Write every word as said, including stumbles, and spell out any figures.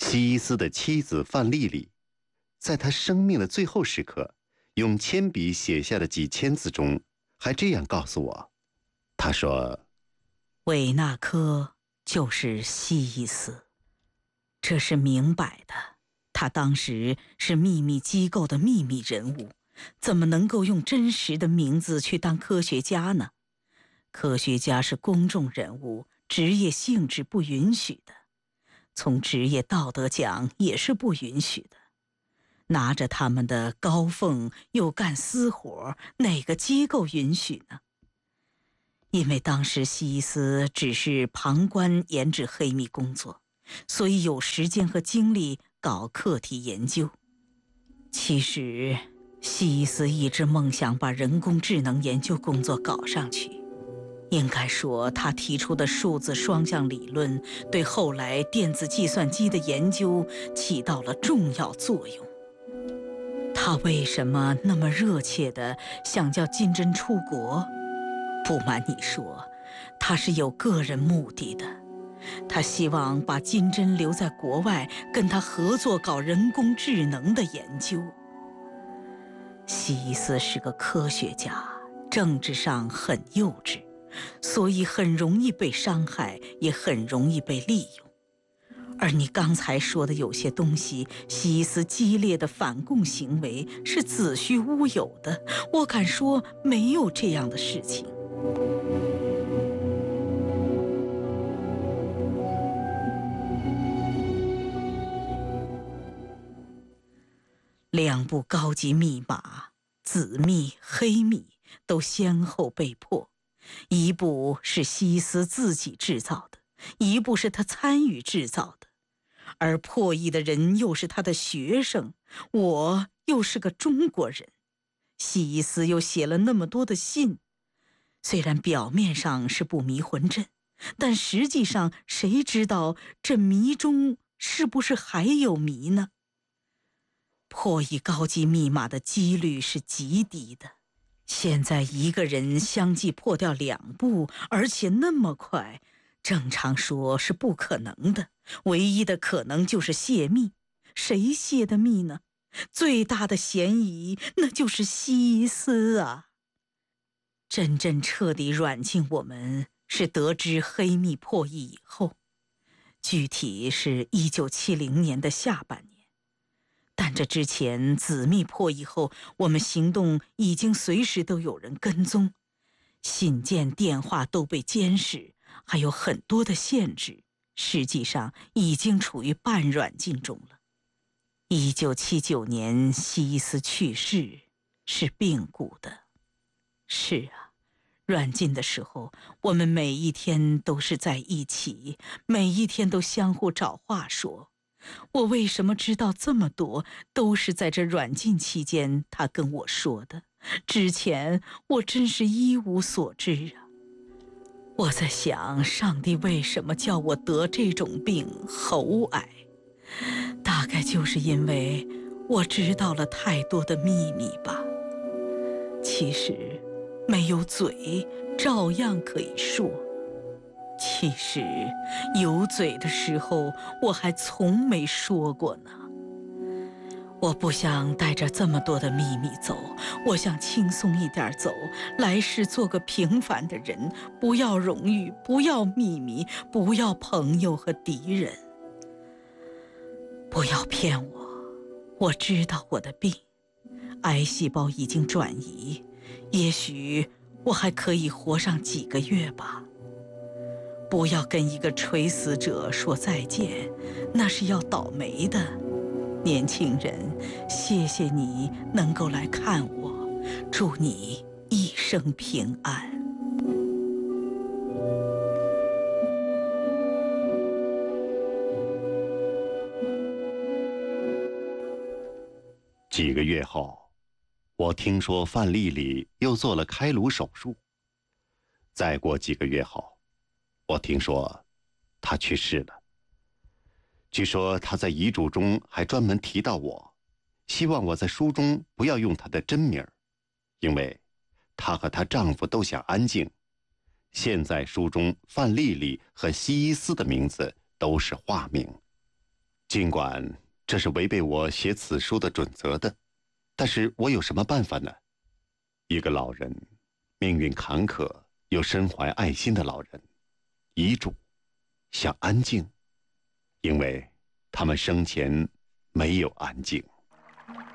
西伊斯的妻子范丽丽，在他生命的最后时刻，用铅笔写下的几千字中，还这样告诉我，他说： 韦纳科就是西伊斯，这是明摆的，他当时是秘密机构的秘密人物，怎么能够用真实的名字去当科学家呢？科学家是公众人物，职业性质不允许的，从职业道德讲也是不允许的。拿着他们的高俸又干私活，哪个机构允许呢？因为当时西伊斯只是旁观研制黑密工作，所以有时间和精力搞课题研究。其实西伊斯一直梦想把人工智能研究工作搞上去，应该说他提出的数字双向理论对后来电子计算机的研究起到了重要作用。他为什么那么热切地想叫金针出国？不瞒你说，他是有个人目的的。他希望把金针留在国外，跟他合作搞人工智能的研究。西伊斯是个科学家，政治上很幼稚，所以很容易被伤害，也很容易被利用。而你刚才说的有些东西，西伊斯激烈的反共行为是子虚乌有的，我敢说没有这样的事情。两部高级密码，紫密、黑密，都先后被破，一部是西伊斯自己制造的，一部是他参与制造的，而破译的人又是他的学生，我又是个中国人，西伊斯又写了那么多的信，虽然表面上是不迷魂阵，但实际上谁知道这谜中是不是还有谜呢？破译高级密码的几率是极低的，现在一个人相继破掉两部，而且那么快，正常说是不可能的，唯一的可能就是泄密。谁泄的密呢？最大的嫌疑那就是西伊斯啊。真正彻底软禁我们是得知黑密破译以后，具体是一九七零年的下半年。但这之前紫密破译后，我们行动已经随时都有人跟踪，信件、电话都被监视，还有很多的限制，实际上已经处于半软禁中了。一九七九年西伊斯去世，是病故的。是啊，软禁的时候，我们每一天都是在一起，每一天都相互找话说。我为什么知道这么多，都是在这软禁期间他跟我说的，之前我真是一无所知啊。我在想，上帝为什么叫我得这种病喉癌，大概就是因为我知道了太多的秘密吧。其实没有嘴照样可以说，其实有嘴的时候我还从没说过呢。我不想带着这么多的秘密走，我想轻松一点走，来世做个平凡的人，不要荣誉，不要秘密，不要朋友和敌人。不要骗我，我知道我的病，癌细胞已经转移，也许我还可以活上几个月吧。不要跟一个垂死者说再见，那是要倒霉的。年轻人，谢谢你能够来看我，祝你一生平安。 几个月后，我听说范丽丽又做了开颅手术。再过几个月后，我听说她去世了。据说她在遗嘱中还专门提到我，希望我在书中不要用她的真名，因为她和她丈夫都想安静。现在书中范丽丽和西伊斯的名字都是化名。 尽管这是违背我写此书的准则的，但是我有什么办法呢？一个老人，命运坎坷又身怀爱心的老人，遗嘱想安静，因为他们生前没有安静。